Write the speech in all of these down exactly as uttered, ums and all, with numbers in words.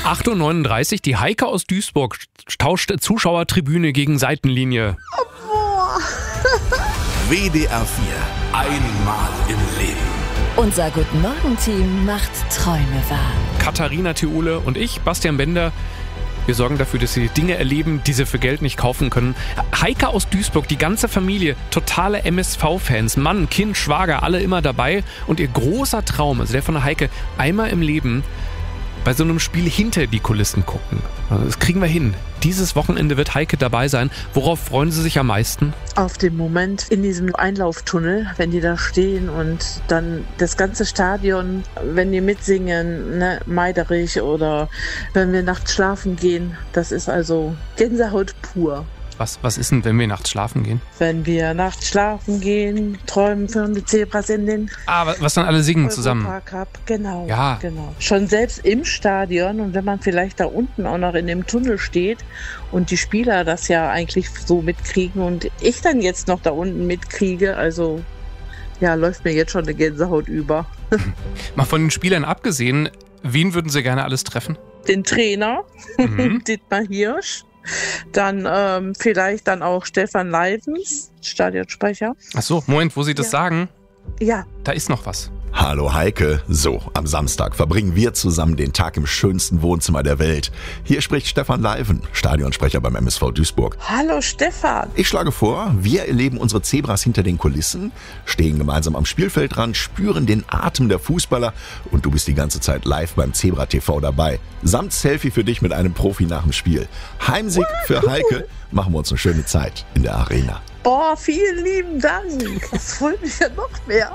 acht Uhr neununddreißig, die Heike aus Duisburg tauscht Zuschauertribüne gegen Seitenlinie. Boah. W D R vier, einmal im Leben. Unser Guten Morgen-Team macht Träume wahr. Katharina Thiole und ich, Bastian Bender, wir sorgen dafür, dass sie Dinge erleben, die sie für Geld nicht kaufen können. Heike aus Duisburg, die ganze Familie, totale M S V-Fans, Mann, Kind, Schwager, alle immer dabei. Und ihr großer Traum, also der von der Heike, einmal im Leben bei so einem Spiel hinter die Kulissen gucken. Also das kriegen wir hin. Dieses Wochenende wird Heike dabei sein. Worauf freuen Sie sich am meisten? Auf den Moment in diesem Einlauftunnel, wenn die da stehen und dann das ganze Stadion, wenn die mitsingen, ne, Meiderich oder wenn wir nachts schlafen gehen. Das ist also Gänsehaut pur. Was, was ist denn, wenn wir nachts schlafen gehen? Wenn wir nachts schlafen gehen, träumen von die Zebras in den Ah, was dann alle singen zusammen. Europacup, genau, Ja. genau. Schon selbst im Stadion und wenn man vielleicht da unten auch noch in dem Tunnel steht und die Spieler das ja eigentlich so mitkriegen und ich dann jetzt noch da unten mitkriege, also ja, läuft mir jetzt schon eine Gänsehaut über. Mal von den Spielern abgesehen, wen würden Sie gerne alles treffen? Den Trainer, Mhm. Dietmar Hirsch. Dann ähm, vielleicht dann auch Stefan Leivens, Stadionsprecher. Ach so, Moment, wo Sie das Ja. sagen, Ja, da ist noch was. Hallo Heike, so, am Samstag verbringen wir zusammen den Tag im schönsten Wohnzimmer der Welt. Hier spricht Stefan Leiven, Stadionsprecher beim M S V Duisburg. hallo Stefan. Ich schlage vor, wir erleben unsere Zebras hinter den Kulissen, stehen gemeinsam am Spielfeldrand, spüren den Atem der Fußballer und du bist die ganze Zeit live beim Zebra T V dabei. Samt Selfie für dich mit einem Profi nach dem Spiel. Heimsieg für Heike, machen wir uns eine schöne Zeit in der Arena. Boah, vielen lieben Dank. Das freut mich ja noch mehr.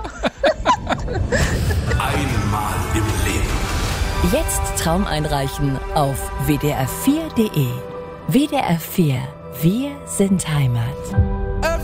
Einmal im Leben. Jetzt Traum einreichen auf w d r vier punkt d e. W D R vier, wir sind Heimat.